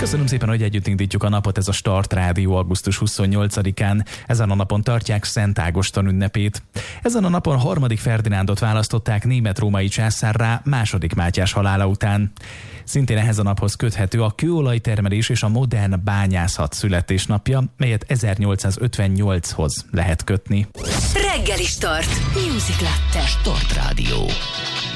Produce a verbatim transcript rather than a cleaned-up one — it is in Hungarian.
Köszönöm szépen, hogy együtt indítjuk a napot, ez a Start Rádió augusztus huszonnyolcadikán. Ezen a napon tartják Szent Ágoston ünnepét. Ezen a napon harmadik Ferdinándot választották német-római császárrá második Mátyás halála után. Szintén ehhez a naphoz köthető a kőolajtermelés és a modern bányászat születésnapja, melyet ezernyolcszázötvennyolchoz lehet kötni. Reggeli Start. Music Latte. Start Rádió.